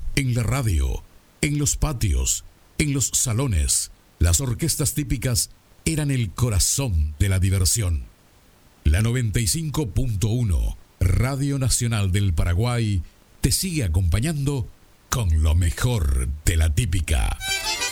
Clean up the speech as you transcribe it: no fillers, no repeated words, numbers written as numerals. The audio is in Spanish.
En la radio, en los patios, en los salones, las orquestas típicas eran el corazón de la diversión. La 95.1, Radio Nacional del Paraguay, te sigue acompañando con lo mejor de la típica.